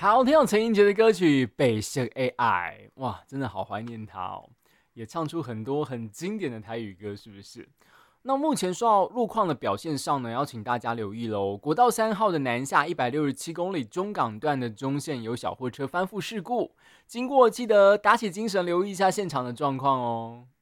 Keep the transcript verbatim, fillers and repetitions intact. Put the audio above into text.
好，听到陈奕杰的歌曲《被色 A I》，哇，真的好怀念他哦，也唱出很多很经典的台语歌，是不是？那目前说到路况的表现上呢，要请大家留意喽。国道三号的南下一百六十七公里中港段的中线有小货车翻覆事故，经过记得打起精神留意一下现场的状况哦。